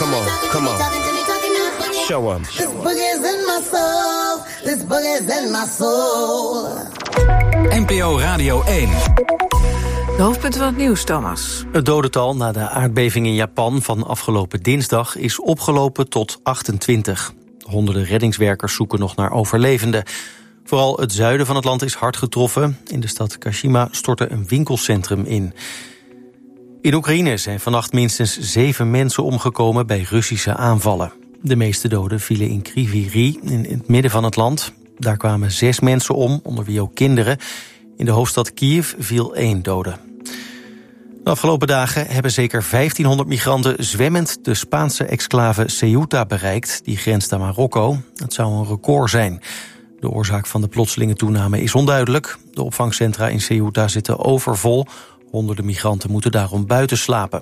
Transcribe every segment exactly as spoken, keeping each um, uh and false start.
Come on, come on. Show 'em. This boogie's in my soul. This boogie's in my soul. N P O Radio één. De hoofdpunten van het nieuws, Thomas. Het dodental na de aardbeving in Japan van afgelopen dinsdag is opgelopen tot achtentwintig. Honderden reddingswerkers zoeken nog naar overlevenden. Vooral het zuiden van het land is hard getroffen. In de stad Kashima stortte een winkelcentrum in. In Oekraïne zijn vannacht minstens zeven mensen omgekomen bij Russische aanvallen. De meeste doden vielen in Kryvyi Rih, in het midden van het land. Daar kwamen zes mensen om, onder wie ook kinderen. In de hoofdstad Kiev viel één dode. De afgelopen dagen hebben zeker vijftienhonderd migranten zwemmend de Spaanse exclave Ceuta bereikt. Die grenst aan Marokko. Dat zou een record zijn. De oorzaak van de plotselinge toename is onduidelijk. De opvangcentra in Ceuta zitten overvol. Honderden migranten moeten daarom buiten slapen.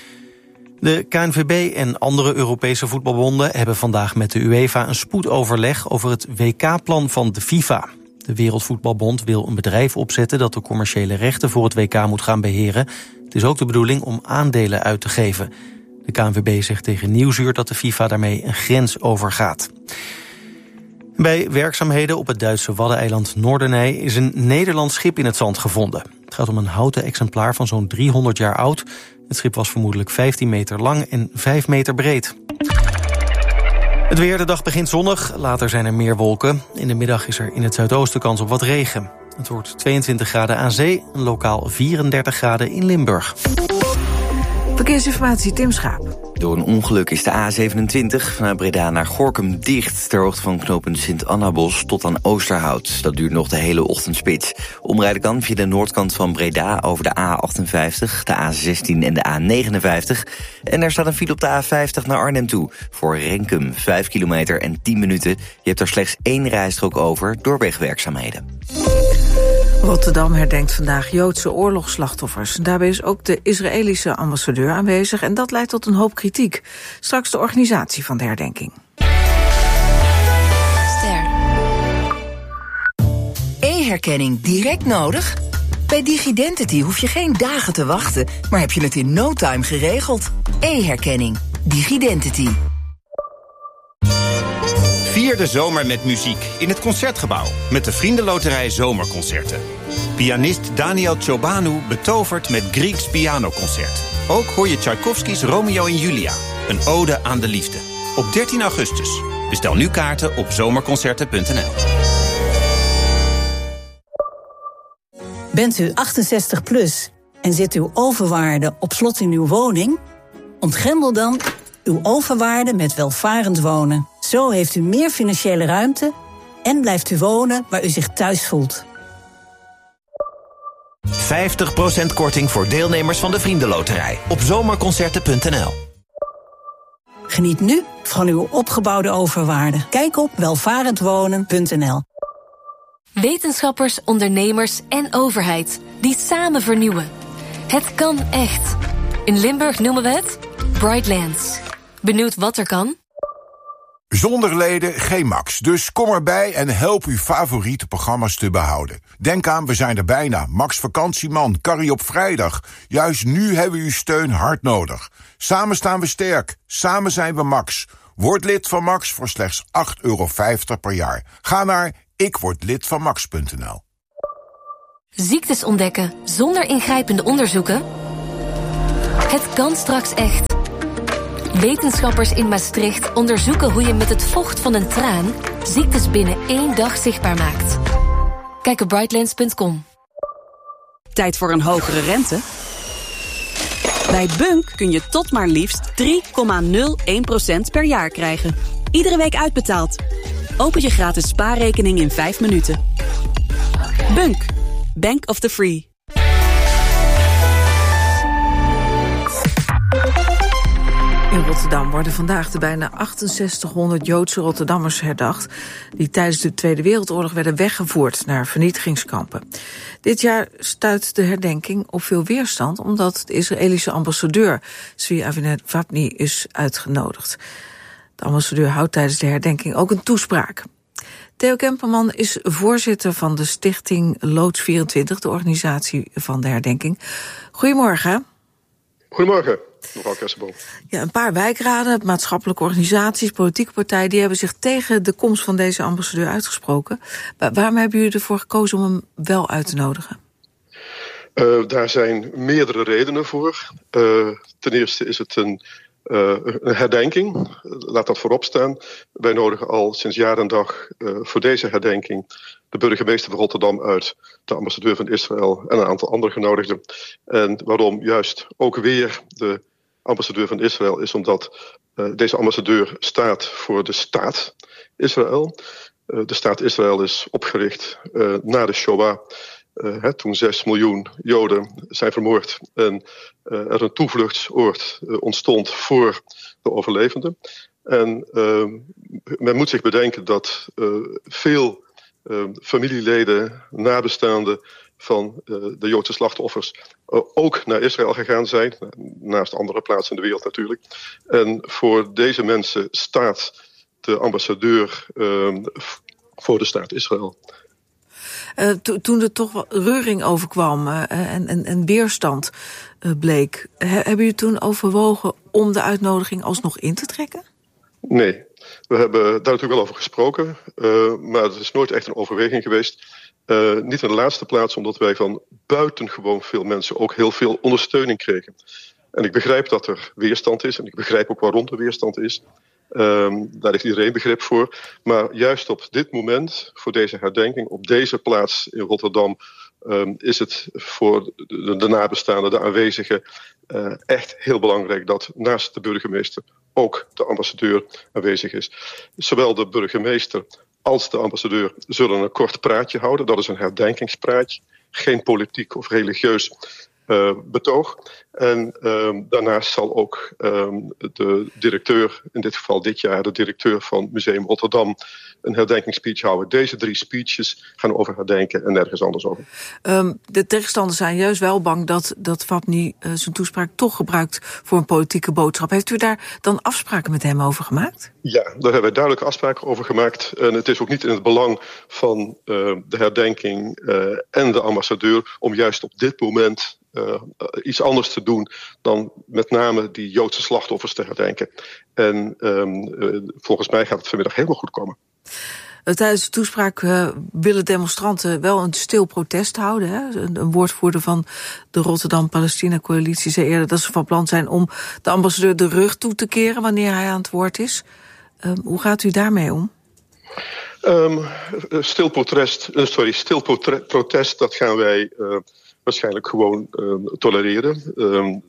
De K N V B en andere Europese voetbalbonden hebben vandaag met de UEFA een spoedoverleg over het W K-plan van de FIFA. De Wereldvoetbalbond wil een bedrijf opzetten dat de commerciële rechten voor het W K moet gaan beheren. Het is ook de bedoeling om aandelen uit te geven. De K N V B zegt tegen Nieuwsuur dat de FIFA daarmee een grens overgaat. Bij werkzaamheden op het Duitse waddeneiland Noorderney is een Nederlands schip in het zand gevonden. Het gaat om een houten exemplaar van zo'n driehonderd jaar oud. Het schip was vermoedelijk vijftien meter lang en vijf meter breed. Het weer, de dag begint zonnig, later zijn er meer wolken. In de middag is er in het zuidoosten kans op wat regen. Het wordt tweeëntwintig graden aan zee en lokaal vierendertig graden in Limburg. Verkeersinformatie, Tim Schaap. Door een ongeluk is de A zevenentwintig vanuit Breda naar Gorinchem dicht, ter hoogte van knooppunt Sint-Annabos tot aan Oosterhout. Dat duurt nog de hele ochtendspits. Omrijden kan via de noordkant van Breda over de A achtenvijftig, de A zestien en de A negenenvijftig. En er staat een file op de A vijftig naar Arnhem toe. Voor Renkum, vijf kilometer en tien minuten. Je hebt er slechts één rijstrook over door wegwerkzaamheden. Rotterdam herdenkt vandaag Joodse oorlogsslachtoffers. Daarbij is ook de Israëlische ambassadeur aanwezig en dat leidt tot een hoop kritiek. Straks de organisatie van de herdenking. Ster. E-herkenning direct nodig? Bij DigiDentity hoef je geen dagen te wachten, maar heb je het in no time geregeld. E-herkenning. DigiDentity. Vier de zomer met muziek in het Concertgebouw met de Vriendenloterij Zomerconcerten. Pianist Daniel Ciobanu betovert met Grieks pianoconcert. Ook hoor je Tchaikovsky's Romeo en Julia, een ode aan de liefde. Op dertien augustus. Bestel nu kaarten op zomerconcerten punt n l. Bent u achtenzestig plus en zit uw overwaarde op slot in uw woning? Ontgrendel dan uw overwaarde met welvarend wonen. Zo heeft u meer financiële ruimte en blijft u wonen waar u zich thuis voelt. vijftig procent korting voor deelnemers van de Vriendenloterij op zomerconcerten punt n l. Geniet nu van uw opgebouwde overwaarde. Kijk op welvarendwonen punt n l. Wetenschappers, ondernemers en overheid die samen vernieuwen. Het kan echt. In Limburg noemen we het Brightlands. Benieuwd wat er kan? Zonder leden geen Max, dus kom erbij en help uw favoriete programma's te behouden. Denk aan, we zijn er bijna. Max Vakantieman, Carrie op vrijdag. Juist nu hebben we uw steun hard nodig. Samen staan we sterk, samen zijn we Max. Word lid van Max voor slechts acht euro vijftig per jaar. Ga naar ik word lid van max punt n l. Ziektes ontdekken zonder ingrijpende onderzoeken? Het kan straks echt. Wetenschappers in Maastricht onderzoeken hoe je met het vocht van een traan ziektes binnen één dag zichtbaar maakt. Kijk op brightlands punt com. Tijd voor een hogere rente? Bij Bunk kun je tot maar liefst drie komma nul één procent per jaar krijgen. Iedere week uitbetaald. Open je gratis spaarrekening in vijf minuten. Bunk. Bank of the Free. In Rotterdam worden vandaag de bijna achtenzestighonderd Joodse Rotterdammers herdacht die tijdens de Tweede Wereldoorlog werden weggevoerd naar vernietigingskampen. Dit jaar stuit de herdenking op veel weerstand omdat de Israëlische ambassadeur Zvi Aviv-Wabni is uitgenodigd. De ambassadeur houdt tijdens de herdenking ook een toespraak. Theo Kemperman is voorzitter van de stichting Loods vierentwintig, de organisatie van de herdenking. Goedemorgen. Goedemorgen. mevrouw Kersenboom. Ja, een paar wijkraden, maatschappelijke organisaties, politieke partijen, die hebben zich tegen de komst van deze ambassadeur uitgesproken. Waarom hebben jullie ervoor gekozen om hem wel uit te nodigen? Uh, daar zijn meerdere redenen voor. Uh, ten eerste is het een, uh, een herdenking. Laat dat voorop staan. Wij nodigen al sinds jaar en dag uh, voor deze herdenking de burgemeester van Rotterdam uit, de ambassadeur van Israël en een aantal andere genodigden. En waarom juist ook weer de ambassadeur van Israël is omdat uh, deze ambassadeur staat voor de staat Israël. Uh, de staat Israël is opgericht uh, na de Shoah. Uh, hè, toen zes miljoen Joden zijn vermoord en uh, er een toevluchtsoord uh, ontstond voor de overlevenden. En uh, men moet zich bedenken dat uh, veel uh, familieleden, nabestaanden van uh, de Joodse slachtoffers uh, ook naar Israël gegaan zijn, naast andere plaatsen in de wereld natuurlijk. En voor deze mensen staat de ambassadeur uh, voor de staat Israël. Uh, to, toen er toch wat reuring overkwam uh, en, en, en weerstand uh, bleek, he, hebben jullie toen overwogen om de uitnodiging alsnog in te trekken? Nee, we hebben daar natuurlijk wel over gesproken, uh, maar het is nooit echt een overweging geweest. Uh, niet in de laatste plaats omdat wij van buitengewoon veel mensen ook heel veel ondersteuning kregen. En ik begrijp dat er weerstand is en ik begrijp ook waarom er weerstand is. Um, daar heeft iedereen begrip voor. Maar juist op dit moment, voor deze herdenking, op deze plaats in Rotterdam, um, is het voor de, de nabestaanden, de aanwezigen, uh, echt heel belangrijk dat naast de burgemeester ook de ambassadeur aanwezig is. Zowel de burgemeester als de ambassadeur zullen een kort praatje houden. Dat is een herdenkingspraatje, geen politiek of religieus Uh, betoog. En uh, daarnaast zal ook uh, de directeur, in dit geval dit jaar de directeur van Museum Rotterdam, een herdenkingsspeech houden. Deze drie speeches gaan over herdenken en nergens anders over. Um, de tegenstanders zijn juist wel bang dat, dat Wapni uh, zijn toespraak toch gebruikt voor een politieke boodschap. Heeft u daar dan afspraken met hem over gemaakt? Ja, daar hebben wij duidelijke afspraken over gemaakt. En het is ook niet in het belang van uh, de herdenking uh, en de ambassadeur om juist op dit moment Uh, iets anders te doen dan met name die Joodse slachtoffers te herdenken. En um, uh, volgens mij gaat het vanmiddag helemaal goed komen. Uh, tijdens de toespraak uh, willen demonstranten wel een stil protest houden. Hè? Een, een woordvoerder van de Rotterdam-Palestina-coalitie zei eerder dat ze van plan zijn om de ambassadeur de rug toe te keren wanneer hij aan het woord is. Uh, hoe gaat u daarmee om? Um, stil protest, uh, sorry, stil protest, dat gaan wij Uh, waarschijnlijk gewoon uh, tolereren. Um,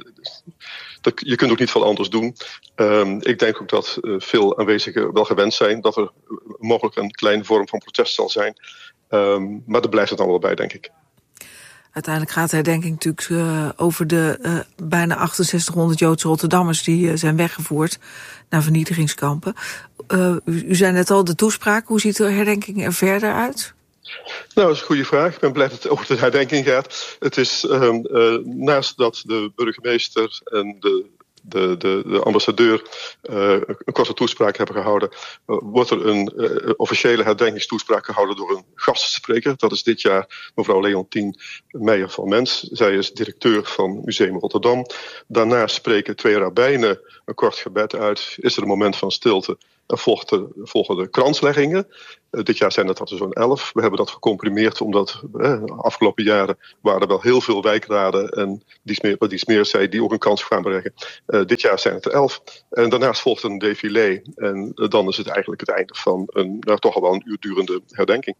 dat, je kunt ook niet veel anders doen. Um, ik denk ook dat uh, veel aanwezigen wel gewend zijn dat er mogelijk een kleine vorm van protest zal zijn. Um, maar daar blijft het dan wel bij, denk ik. Uiteindelijk gaat de herdenking natuurlijk uh, over de uh, bijna achtenzestighonderd Joodse Rotterdammers die uh, zijn weggevoerd naar vernietigingskampen. Uh, u, u zei net al, de toespraak, hoe ziet de herdenking er verder uit? Nou, dat is een goede vraag. Ik ben blij dat het over de herdenking gaat. Het is uh, uh, naast dat de burgemeester en de, de, de, de ambassadeur uh, een korte toespraak hebben gehouden, uh, wordt er een uh, officiële herdenkingstoespraak gehouden door een gastspreker. Dat is dit jaar mevrouw Leontien Meijer van Mens. Zij is directeur van Museum Rotterdam. Daarna spreken twee rabbijnen een kort gebed uit. Is er een moment van stilte? Er volgen de kransleggingen. Uh, dit jaar zijn dat er zo'n elf. We hebben dat gecomprimeerd omdat eh, de afgelopen jaren waren er wel heel veel wijkraden en dies meer, wat dies meer zei, die ook een kans gaan bereiken. Uh, dit jaar zijn het er elf. En daarnaast volgt een défilé. En uh, dan is het eigenlijk het einde van een nou, toch al wel een uur durende herdenking.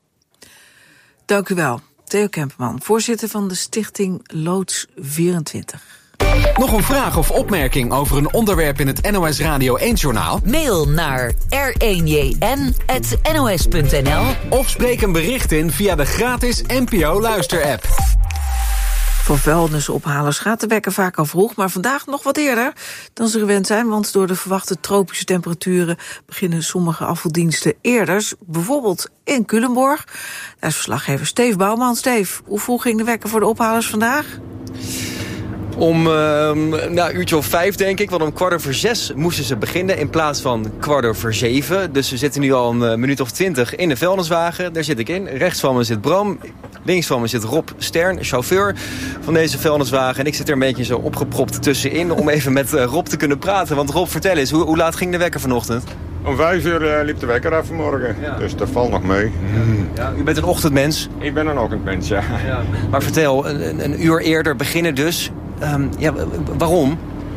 Dank u wel. Theo Kemperman, voorzitter van de stichting Loods vierentwintig. Nog een vraag of opmerking over een onderwerp in het N O S Radio één-journaal? Mail naar r één j n at n o s punt n l of spreek een bericht in via de gratis N P O Luister-app. Voor vuilnisophalers gaat de wekker vaak al vroeg, maar vandaag nog wat eerder dan ze gewend zijn, want door de verwachte tropische temperaturen beginnen sommige afvaldiensten eerder, bijvoorbeeld in Culemborg. Daar is verslaggever Steve Bouwman. Steve, hoe vroeg ging de wekker voor de ophalers vandaag? Om uh, nou, een uurtje of vijf, denk ik. Want om kwart over zes moesten ze beginnen in plaats van kwart over zeven. Dus we zitten nu al een uh, minuut of twintig in de vuilniswagen. Daar zit ik in. Rechts van me zit Bram. Links van me zit Rob Stern, chauffeur van deze vuilniswagen. En ik zit er een beetje zo opgepropt tussenin om even met uh, Rob te kunnen praten. Want Rob, vertel eens, hoe, hoe laat ging de wekker vanochtend? Om vijf uur uh, liep de wekker af vanmorgen. Ja. Dus dat valt nog mee. Ja, u bent een ochtendmens? Ik ben een ochtendmens, ja. ja. Maar vertel, een, een uur eerder beginnen dus. Um, ja, waarom?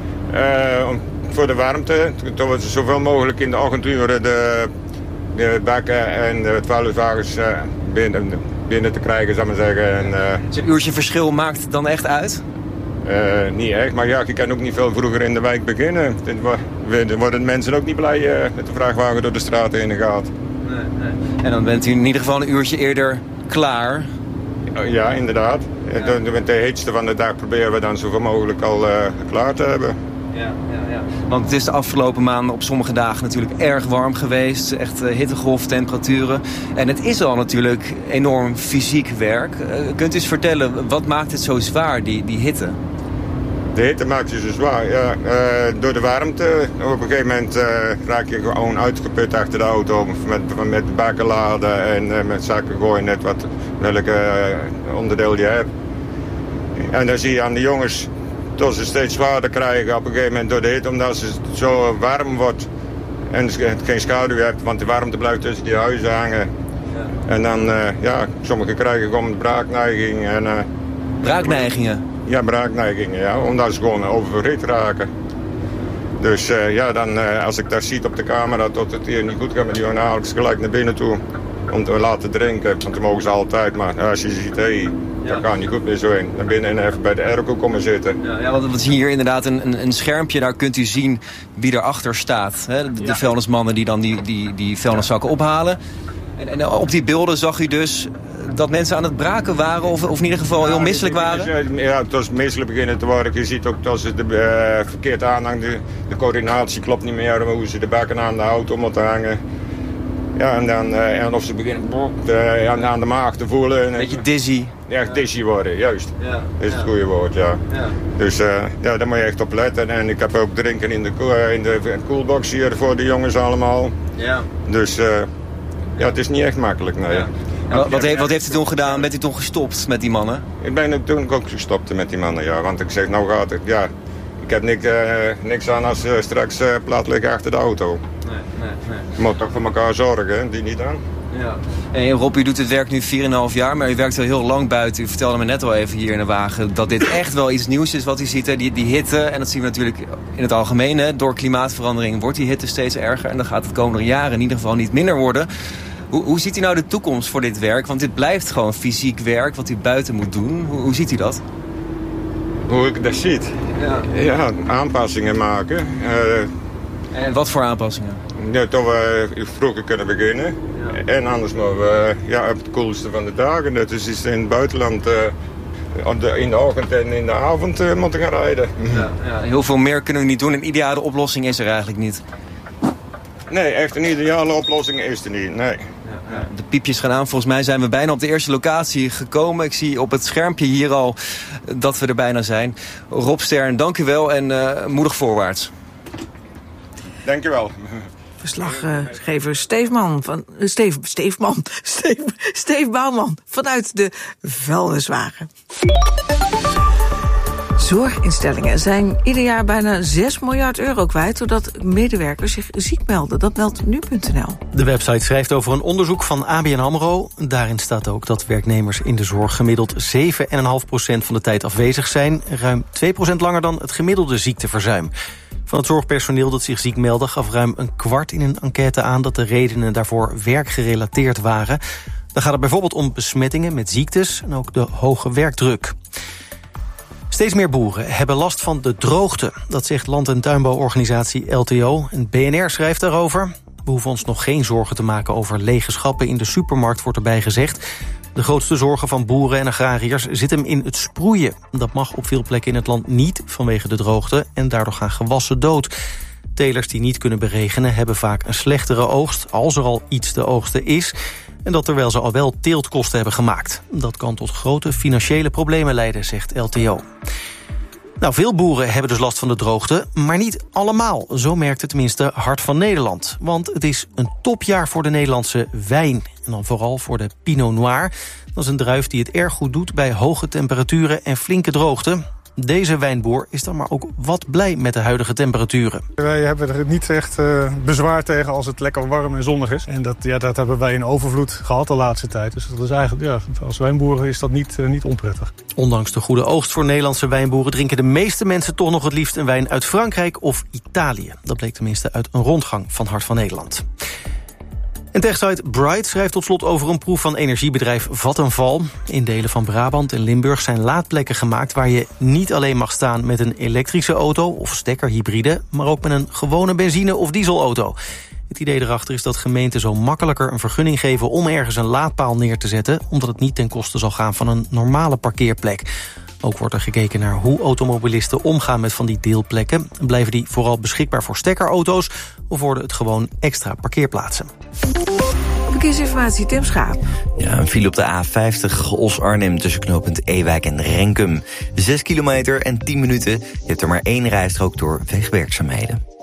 Uh, voor de warmte. Toen we zoveel mogelijk in de ochtenduren de, de bakken en de vuilniswagens uh, binnen, binnen te krijgen, zou ik maar zeggen. En, uh, dus een uurtje verschil maakt het dan echt uit? Uh, niet echt, maar ja, je kan ook niet veel vroeger in de wijk beginnen. Dan worden mensen ook niet blij uh, met de vrachtwagen door de straat heen gaat. Nee, nee. En dan bent u in ieder geval een uurtje eerder klaar? Ja, inderdaad. Ja. Met de heetste van de dag proberen we dan zoveel mogelijk al uh, klaar te hebben. Ja, ja, ja. Want het is de afgelopen maanden op sommige dagen natuurlijk erg warm geweest. Echt uh, hittegolftemperaturen. En het is al natuurlijk enorm fysiek werk. Uh, kunt u eens vertellen, wat maakt het zo zwaar, die, die hitte? De hitte maakt je zo zwaar, ja. Uh, door de warmte. Op een gegeven moment uh, raak je gewoon uitgeput achter de auto. Met, met bakken laden en uh, met zakken gooien, net wat, welke uh, onderdeel je hebt. En dan zie je aan de jongens dat ze steeds zwaarder krijgen op een gegeven moment door de hitte. Omdat het zo warm wordt en geen schaduw hebt. Want de warmte blijft tussen die huizen hangen. Ja. En dan, uh, ja, sommigen krijgen gewoon een braakneiging. En, uh, braakneigingen? Ja, braakneigingen, ja, omdat ze gewoon oververhit raken. Dus uh, ja, dan, uh, als ik daar zie op de camera dat het hier niet goed gaat met die jongen, haal ik ze gelijk naar binnen toe om te laten drinken. Want dan mogen ze altijd, maar als je ziet, hé, hey, ja. dat gaat niet goed meer zo in. Naar binnen en even bij de airco komen zitten. Ja, ja, want we zien hier inderdaad een, een, een schermpje, daar kunt u zien wie erachter staat. Hè? De, de ja. vuilnismannen die dan die, die, die vuilniszakken ophalen. En, en op die beelden zag u dus dat mensen aan het braken waren of, of in ieder geval heel ja, misselijk waren? Ja, het was misselijk beginnen te worden. Je ziet ook dat ze de uh, verkeerd aanhangen. De, de coördinatie klopt niet meer. Hoe ze de bakken aan de auto moeten hangen. Ja, en dan uh, en of ze beginnen uh, aan, aan de maag te voelen. Een beetje dizzy. Ja, dizzy worden, juist. Ja, dat is ja. het goede woord, ja. ja. Dus uh, ja, daar moet je echt op letten. En ik heb ook drinken in de, in de coolbox hier voor de jongens allemaal. Ja. Dus uh, ja, het is niet echt makkelijk, nee. Ja. Wat, wat, heeft, wat heeft u toen gedaan? Bent u toen gestopt met die mannen? Ik ben toen ook gestopt met die mannen, ja. Want ik zeg, nou gaat het, ja. Ik heb niks, uh, niks aan als uh, straks uh, plat liggen achter de auto. Nee, nee, nee. Je moet toch voor elkaar zorgen, hè? Die niet aan. Ja. En Rob, u doet het werk nu vier komma vijf jaar, maar u werkt al heel lang buiten. U vertelde me net al even hier in de wagen dat dit echt wel iets nieuws is wat u ziet. Hè? Die, die hitte, en dat zien we natuurlijk in het algemeen. Hè? Door klimaatverandering wordt die hitte steeds erger. En dan gaat het komende jaren in ieder geval niet minder worden. Hoe, hoe ziet u nou de toekomst voor dit werk? Want dit blijft gewoon fysiek werk wat u buiten moet doen. Hoe, hoe ziet u dat? Hoe ik dat zie? Ja, ja aanpassingen maken. Uh, en wat voor aanpassingen? Ja, dat we vroeger kunnen beginnen. Ja. En anders moeten we ja, op het koelste van de dagen. Dat is in het buitenland uh, in de ochtend en in de avond uh, moeten gaan rijden. Ja, ja, heel veel meer kunnen we niet doen. Een ideale oplossing is er eigenlijk niet. Nee, echt een ideale oplossing is er niet, nee. Ja, ja. De piepjes gaan aan. Volgens mij zijn we bijna op de eerste locatie gekomen. Ik zie op het schermpje hier al dat we er bijna zijn. Rob Stern, dank u wel en uh, moedig voorwaarts. Dank u wel. Verslaggever Steefman van uh, Steef, Steefman, Steef, Steef Bouwman vanuit de vuilniswagen. Zorginstellingen zijn ieder jaar bijna zes miljard euro kwijt doordat medewerkers zich ziek melden. Dat meldt nu punt n l. De website schrijft over een onderzoek van A B N AMRO. Daarin staat ook dat werknemers in de zorg gemiddeld zeven komma vijf procent van de tijd afwezig zijn. Ruim twee procent langer dan het gemiddelde ziekteverzuim. Van het zorgpersoneel dat zich ziek meldde gaf ruim een kwart in een enquête aan dat de redenen daarvoor werkgerelateerd waren. Dan gaat het bijvoorbeeld om besmettingen met ziektes en ook de hoge werkdruk. Steeds meer boeren hebben last van de droogte. Dat zegt land- en tuinbouworganisatie L T O. En B N R schrijft daarover. We hoeven ons nog geen zorgen te maken over lege schappen in de supermarkt, wordt erbij gezegd. De grootste zorgen van boeren en agrariërs zit hem in het sproeien. Dat mag op veel plekken in het land niet vanwege de droogte en daardoor gaan gewassen dood. Telers die niet kunnen beregenen hebben vaak een slechtere oogst, als er al iets te oogsten is. En dat terwijl ze al wel teeltkosten hebben gemaakt. Dat kan tot grote financiële problemen leiden, zegt L T O. Nou, veel boeren hebben dus last van de droogte, maar niet allemaal. Zo merkt het tenminste Hart van Nederland. Want het is een topjaar voor de Nederlandse wijn. En dan vooral voor de Pinot Noir. Dat is een druif die het erg goed doet bij hoge temperaturen en flinke droogte. Deze wijnboer is dan maar ook wat blij met de huidige temperaturen. Wij hebben er niet echt uh, bezwaar tegen als het lekker warm en zonnig is. En dat, ja, dat hebben wij in overvloed gehad de laatste tijd. Dus dat is eigenlijk, ja, als wijnboeren is dat niet, uh, niet onprettig. Ondanks de goede oogst voor Nederlandse wijnboeren drinken de meeste mensen toch nog het liefst een wijn uit Frankrijk of Italië. Dat bleek tenminste uit een rondgang van Hart van Nederland. En techsite Bright schrijft tot slot over een proef van energiebedrijf Vattenfall. In delen van Brabant en Limburg zijn laadplekken gemaakt waar je niet alleen mag staan met een elektrische auto of stekkerhybride, maar ook met een gewone benzine- of dieselauto. Het idee erachter is dat gemeenten zo makkelijker een vergunning geven om ergens een laadpaal neer te zetten, omdat het niet ten koste zal gaan van een normale parkeerplek. Ook wordt er gekeken naar hoe automobilisten omgaan met van die deelplekken. Blijven die vooral beschikbaar voor stekkerauto's of worden het gewoon extra parkeerplaatsen? Verkeersinformatie, Tim Schaap. Ja, een file op de A vijftig Os-Arnhem tussen knooppunt Ewijk en Renkum. Zes kilometer en tien minuten. Je hebt er maar één rijstrook door wegenwerkzaamheden.